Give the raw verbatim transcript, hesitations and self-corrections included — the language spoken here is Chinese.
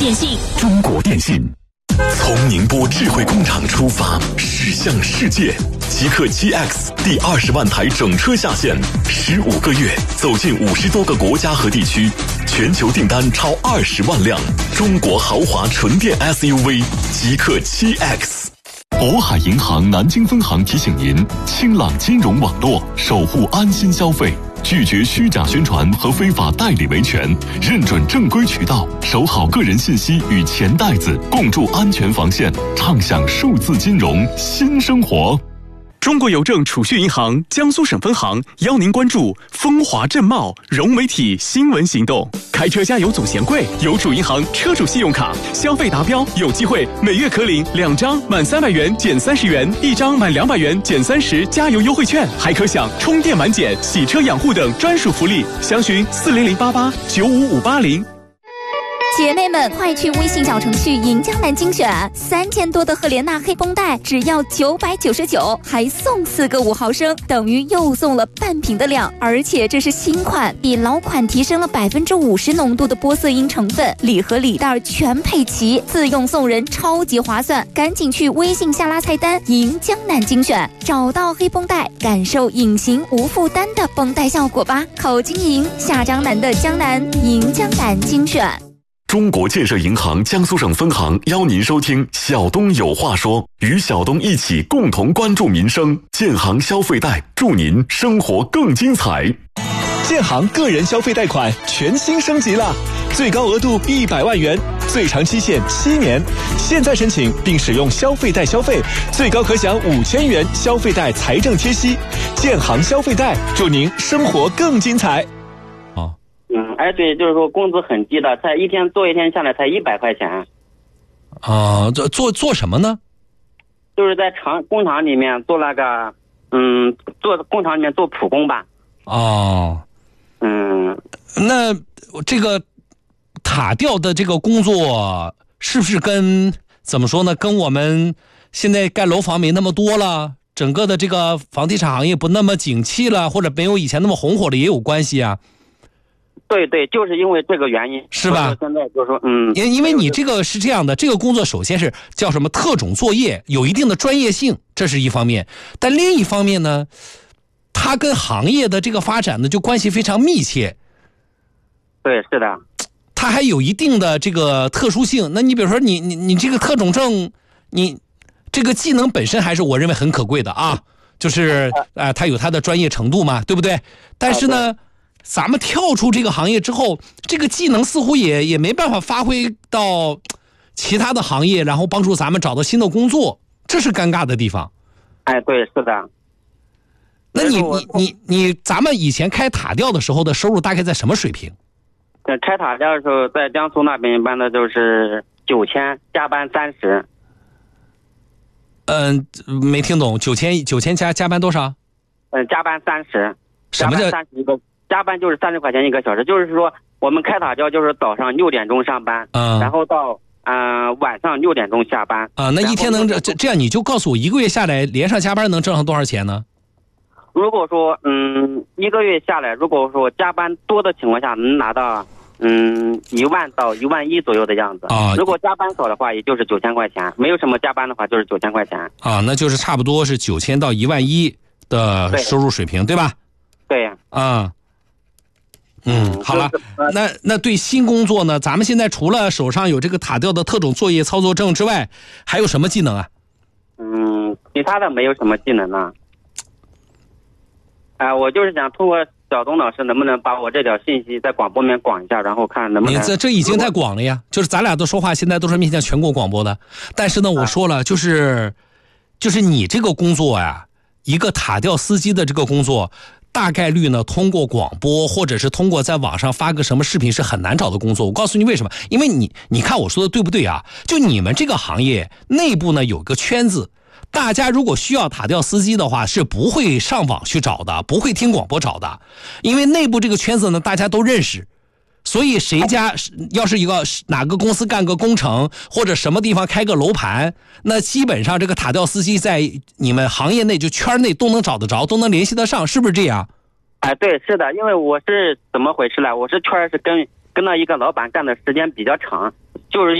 电信。 中国电信从宁波智慧工厂出发，驶向世界。极氪 七 X 第二十万台整车下线，十五个月走进五十多个国家和地区，全球订单超二十万辆。中国豪华纯电 S U V 极氪 七 X。渤海银行南京分行提醒您：清朗金融网络，守护安心消费。拒绝虚假宣传和非法代理维权，认准正规渠道，守好个人信息与钱袋子，共筑安全防线，畅享数字金融新生活。 中国邮政储蓄银行江苏省分行邀您关注风华正茂融媒体新闻行动。开车加油总嫌贵，邮储银行车主信用卡消费达标有机会每月可领两张满三百元减三十元，一张满两百元减三十加油优惠券，还可享充电满减、洗车养护等专属福利。详询四零零八八九五五八零。 姐妹们，快去微信小程序银江南精选，三千多的赫莲娜黑绷带只要九百九十九，还送四个五毫升，等于又送了半瓶的量。而且这是新款，比老款提升了百分之五十浓度的玻色因成分，礼盒礼袋全配齐，自用送人，超级划算！赶紧去微信下拉菜单银江南精选，找到黑绷带，感受隐形无负担的绷带效果吧。口金银下江南的江南银江南精选。 中国建设银行江苏省分行邀您收听小东有话说，与小东一起共同关注民生。建行消费贷，祝您生活更精彩。 建行个人消费贷款全新升级了，最高额度一百万元，最长期限七年。现在申请并使用消费贷消费，最高可享五千元消费贷财政贴息。建行消费贷，祝您生活更精彩。 嗯，哎，对，就是说工资很低的，才一天做一天下来才一百块钱。 啊、呃，做做做什么呢？ 就是在厂工厂里面做那个，嗯，做工厂里面做普工吧。 哦， 嗯， 那这个塔吊的这个工作是不是跟怎么说呢？跟我们现在盖楼房没那么多了，整个的这个房地产行业不那么景气了，或者没有以前那么红火的也有关系啊？ 对对，就是因为这个原因， 是吧？ 现在就是说，嗯， 因因为你这个是这样的，这个工作首先是叫什么特种作业，有一定的专业性，这是一方面。但另一方面呢，它跟行业的这个发展呢就关系非常密切。 对，是的。 它还有一定的这个特殊性。那你比如说你你你这个特种证，你这个技能本身还是我认为很可贵的啊，就是啊、呃，它有它的专业程度嘛，对不对？但是呢。咱们跳出这个行业之后，这个技能似乎也也没办法发挥到其他的行业，然后帮助咱们找到新的工作，这是尴尬的地方。 哎，对，是的。 那你你你你，咱们以前开塔吊的时候的收入大概在什么水平？ 开塔吊的时候，在江苏那边一般的就是九千，加班三十。 嗯、呃，没听懂，九千九千加加班多少？ 嗯，加班三十。 什么叫三十一个？加班就是三十块钱一个小时，就是说我们开塔吊就是早上六点钟上班， 嗯， 然后到嗯、呃、晚上六点钟下班啊。那一天能这这样，你就告诉我一个月下来连上加班能挣上多少钱呢？ 如果说嗯一个月下来，如果说加班多的情况下，能拿到嗯一万到一万一左右的样子啊。 如果加班少的话，也就是九千块钱；没有什么加班的话，就是九千块钱啊。那就是差不多是九千到一万一的收入水平， 对, 对吧？ 对啊。嗯，好了，那那对新工作呢？咱们现在除了手上有这个塔吊的特种作业操作证之外，还有什么技能啊？ 嗯，其他的没有什么技能呢。啊、呃，我就是想通过小东老师，能不能把我这条信息在广播里面广一下，然后看能不能。 你这这已经太广了呀！就是咱俩都说话，现在都是面向全国广播的。但是呢，我说了，就是，就是你这个工作呀，一个塔吊司机的这个工作。大概率呢，通过广播或者是通过在网上发个什么视频是很难找的工作。我告诉你为什么？因为你你看我说的对不对啊？就你们这个行业内部呢有个圈子，大家如果需要塔吊司机的话，是不会上网去找的，不会听广播找的，因为内部这个圈子呢大家都认识。所以谁家要是一个哪个公司干个工程，或者什么地方开个楼盘，那基本上这个塔吊司机在你们行业内就圈内都能找得着，都能联系得上，是不是这样？ 哎，对，是的，因为我是怎么回事呢？我是圈是跟跟到一个老板干的时间比较长，就是